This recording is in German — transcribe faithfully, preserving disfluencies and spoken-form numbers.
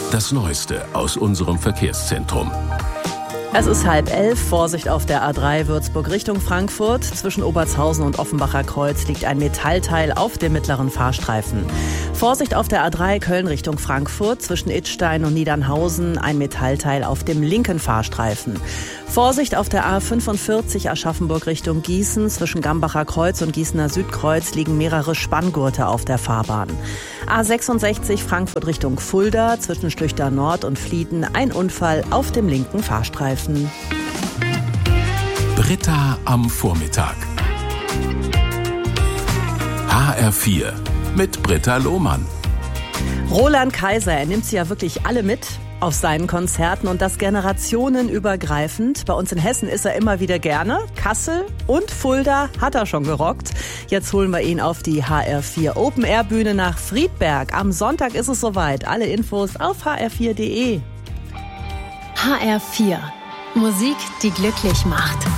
Das Neueste aus unserem Verkehrszentrum. Es ist halb elf. Vorsicht auf der A drei Würzburg Richtung Frankfurt. Zwischen Obertshausen und Offenbacher Kreuz liegt ein Metallteil auf dem mittleren Fahrstreifen. Vorsicht auf der A drei Köln Richtung Frankfurt. Zwischen Idstein und Niedernhausen ein Metallteil auf dem linken Fahrstreifen. Vorsicht auf der A fünfundvierzig Aschaffenburg Richtung Gießen. Zwischen Gambacher Kreuz und Gießener Südkreuz liegen mehrere Spanngurte auf der Fahrbahn. A sechsundsechzig Frankfurt Richtung Fulda. Zwischen Schlüchter Nord und Flieden ein Unfall auf dem linken Fahrstreifen. Britta am Vormittag. H R vier mit Britta Lohmann. Roland Kaiser, er nimmt sie ja wirklich alle mit auf seinen Konzerten und das generationenübergreifend. Bei uns in Hessen ist er immer wieder gerne. Kassel und Fulda hat er schon gerockt. Jetzt holen wir ihn auf die H R vier Open Air Bühne nach Friedberg. Am Sonntag ist es soweit. Alle Infos auf h r vier punkt d e. H R vier. Musik, die glücklich macht.